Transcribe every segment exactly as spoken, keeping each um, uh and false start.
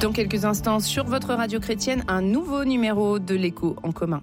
Dans quelques instants, sur votre radio chrétienne, un nouveau numéro de l'Écho en commun.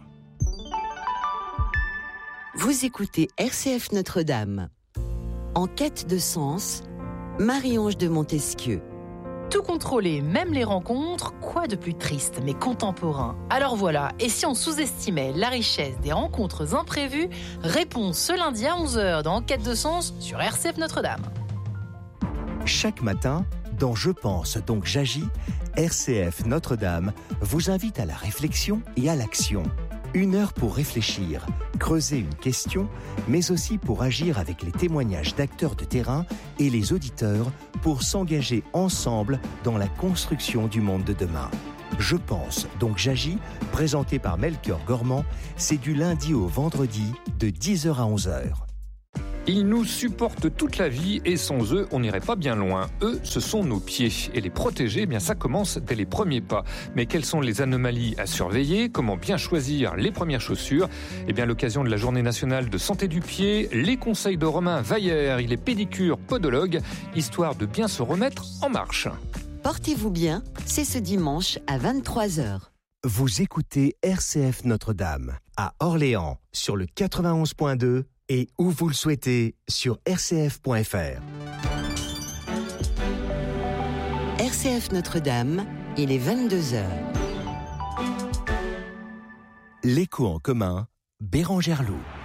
Vous écoutez R C F Notre-Dame. En quête de sens, Marie-Ange de Montesquieu. Tout contrôler, même les rencontres, quoi de plus triste, mais contemporain. Alors voilà, et si on sous-estimait la richesse des rencontres imprévues? Réponse ce lundi à onze heures dans En quête de sens sur R C F Notre-Dame. Chaque matin, dans Je pense donc j'agis, R C F Notre-Dame vous invite à la réflexion et à l'action. Une heure pour réfléchir, creuser une question, mais aussi pour agir avec les témoignages d'acteurs de terrain et les auditeurs pour s'engager ensemble dans la construction du monde de demain. Je pense donc j'agis, présenté par Melchior Gormand, c'est du lundi au vendredi de dix heures à onze heures. Ils nous supportent toute la vie et sans eux, on n'irait pas bien loin. Eux, ce sont nos pieds. Et les protéger, eh bien, ça commence dès les premiers pas. Mais quelles sont les anomalies à surveiller? Comment bien choisir les premières chaussures? Eh bien, à l'occasion de la Journée nationale de santé du pied, les conseils de Romain Vaillère, il est pédicure podologue, histoire de bien se remettre en marche. Portez-vous bien, c'est ce dimanche à vingt-trois heures. Vous écoutez R C F Notre-Dame à Orléans sur le quatre-vingt-onze point deux et où vous le souhaitez sur r c f point f r. R C F Notre-Dame, il est vingt-deux heures. L'Écho en commun, Bérangère Loup.